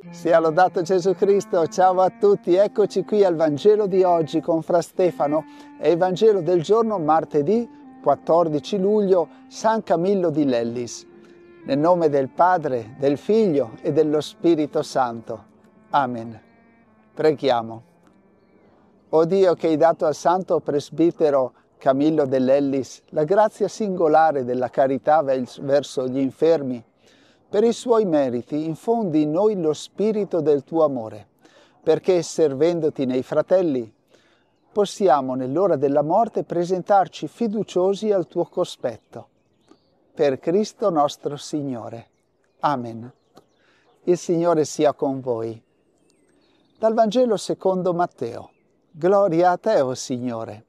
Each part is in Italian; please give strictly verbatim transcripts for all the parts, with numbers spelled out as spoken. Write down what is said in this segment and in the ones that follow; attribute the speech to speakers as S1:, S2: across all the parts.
S1: Sia lodato Gesù Cristo, ciao a tutti, eccoci qui al Vangelo di oggi con Fra Stefano, è il Vangelo del giorno martedì quattordici luglio, San Camillo di Lellis. Nel nome del Padre, del Figlio e dello Spirito Santo. Amen. Preghiamo. O Dio che hai dato al santo presbitero Camillo de Lellis la grazia singolare della carità verso gli infermi, per i suoi meriti infondi in noi lo spirito del tuo amore, perché servendoti nei fratelli possiamo nell'ora della morte presentarci fiduciosi al tuo cospetto. Per Cristo nostro Signore. Amen. Il Signore sia con voi. Dal Vangelo secondo Matteo. Gloria a te, o Signore.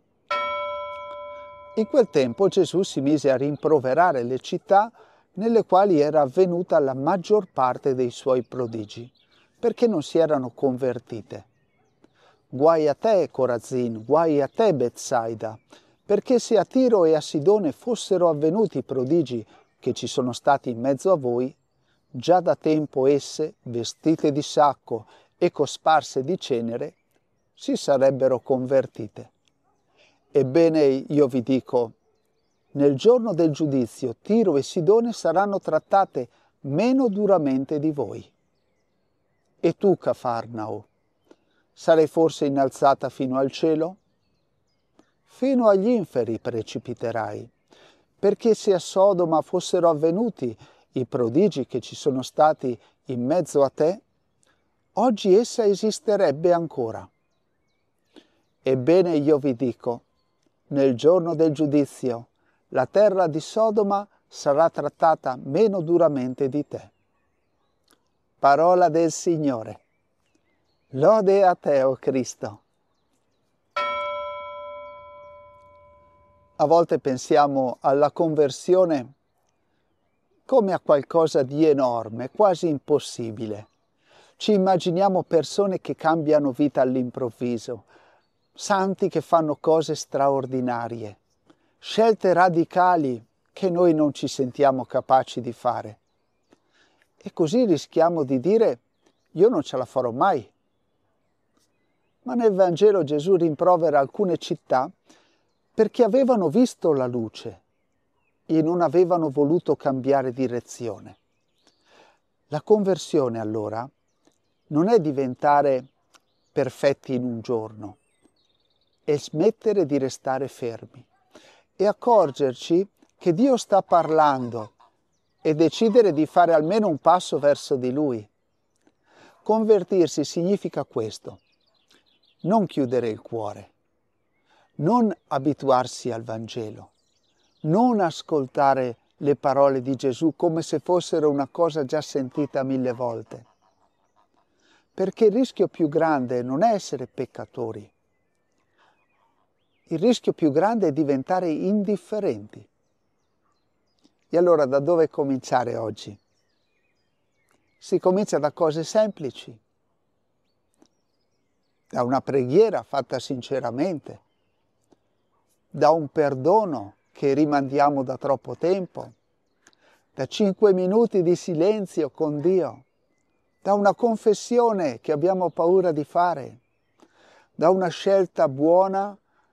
S1: In quel tempo Gesù si mise a rimproverare le città nelle quali era avvenuta la maggior parte dei suoi prodigi, perché non si erano convertite. Guai a te, Corazin, guai a te, Betsaida, perché se a Tiro e a Sidone fossero avvenuti i prodigi che ci sono stati in mezzo a voi, già da tempo esse, vestite di sacco e cosparse di cenere, si sarebbero convertite. Ebbene, io vi dico, nel giorno del giudizio Tiro e Sidone saranno trattate meno duramente di voi. E tu, Cafarnao, sarai forse innalzata fino al cielo? Fino agli inferi precipiterai, perché se a Sodoma fossero avvenuti i prodigi che ci sono stati in mezzo a te, oggi essa esisterebbe ancora. Ebbene, io vi dico, nel giorno del giudizio la terra di Sodoma sarà trattata meno duramente di te. Parola del Signore. Lode a te, o Cristo. A volte pensiamo alla conversione come a qualcosa di enorme, quasi impossibile. Ci immaginiamo persone che cambiano vita all'improvviso, santi che fanno cose straordinarie, scelte radicali che noi non ci sentiamo capaci di fare. E così rischiamo di dire, io non ce la farò mai. Ma nel Vangelo Gesù rimprovera alcune città perché avevano visto la luce e non avevano voluto cambiare direzione. La conversione, allora, non è diventare perfetti in un giorno, è smettere di restare fermi e accorgerci che Dio sta parlando e decidere di fare almeno un passo verso di Lui. Convertirsi significa questo, non chiudere il cuore, non abituarsi al Vangelo, non ascoltare le parole di Gesù come se fossero una cosa già sentita mille volte. Perché il rischio più grande non è essere peccatori, il rischio più grande è diventare indifferenti. E allora da dove cominciare oggi? Si comincia da cose semplici, da una preghiera fatta sinceramente, da un perdono che rimandiamo da troppo tempo, da cinque minuti di silenzio con Dio, da una confessione che abbiamo paura di fare, da una scelta buona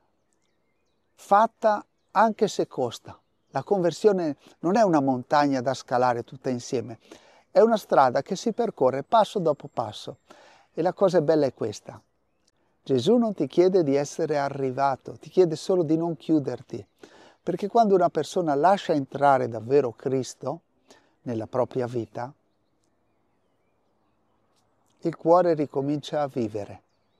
S1: fatta anche se costa. La conversione non è una montagna da scalare tutta insieme, è una strada che si percorre passo dopo passo. E la cosa bella è questa. Gesù non ti chiede di essere arrivato, ti chiede solo di non chiuderti, perché quando una persona lascia entrare davvero Cristo nella propria vita, il cuore ricomincia a vivere.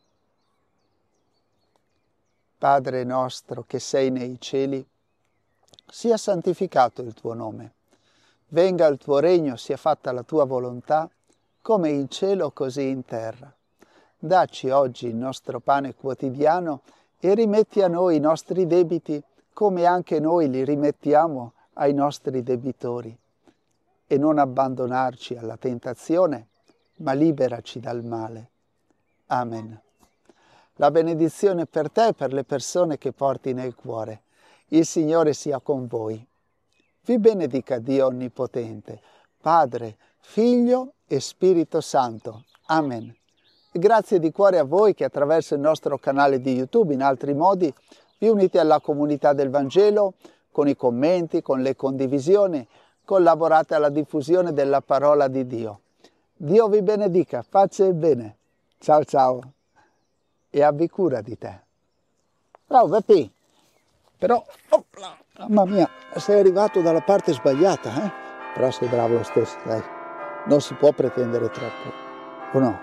S1: Padre nostro che sei nei cieli, sia santificato il tuo nome. Venga il tuo regno, sia fatta la tua volontà, come in cielo così in terra. Dacci oggi il nostro pane quotidiano e rimetti a noi i nostri debiti, come anche noi li rimettiamo ai nostri debitori. E non abbandonarci alla tentazione, ma liberaci dal male. Amen. La benedizione per te e per le persone che porti nel cuore. Il Signore sia con voi. Vi benedica Dio Onnipotente, Padre, Figlio e Spirito Santo. Amen. E grazie di cuore a voi che attraverso il nostro canale di YouTube, in altri modi, vi unite alla comunità del Vangelo con i commenti, con le condivisioni, collaborate alla diffusione della parola di Dio. Dio vi benedica, pace e bene. Ciao ciao. E abbi cura di te. Bravo Peppi. Però, opla, mamma mia, sei arrivato dalla parte sbagliata, eh? Però sei bravo lo stesso, dai. Non si può pretendere troppo, o no?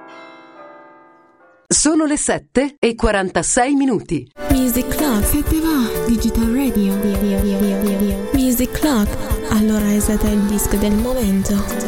S2: Sono le sette e quarantasei minuti.
S3: Music Club, se te va, Digital Radio. Music Club, allora esate il disco del momento.